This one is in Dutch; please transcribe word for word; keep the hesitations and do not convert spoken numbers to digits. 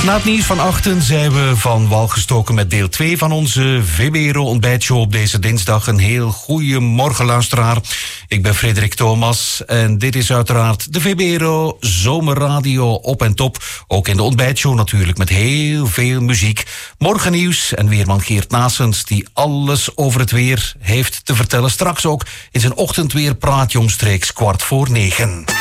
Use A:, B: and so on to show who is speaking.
A: Na het nieuws van achten zijn we van wal gestoken met deel twee van onze V B R O ontbijtshow op deze dinsdag. Een heel goede morgen, luisteraar. Ik ben Frederik Thomas en dit is uiteraard de V B R O Zomerradio op en top. Ook in de ontbijtshow natuurlijk met heel veel muziek. Morgen nieuws en weerman Geert Naessens die alles over het weer heeft te vertellen. Straks ook in zijn ochtendweerpraatje omstreeks kwart voor negen.